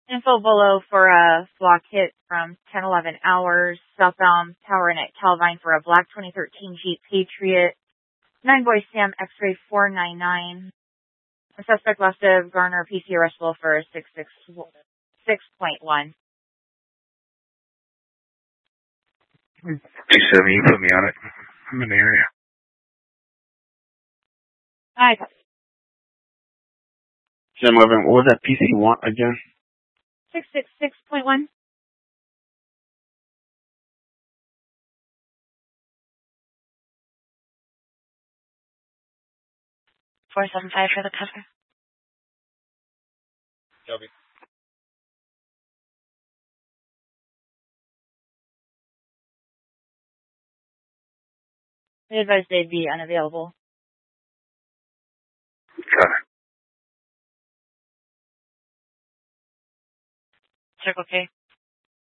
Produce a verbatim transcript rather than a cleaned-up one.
Info below for a flock hit from ten eleven hours, southbound Tower in at Calvine for a black twenty thirteen Jeep Patriot, nine Boy Sam X-ray four nine nine. The suspect left of Garner P C arrestable for six point one. two seven, you put me on it. I'm in the area. Alright. seven eleven, what was that P C want again? six six six point one. four seven five for the cover. Copy. They advised they'd be unavailable. Got it. Circle K.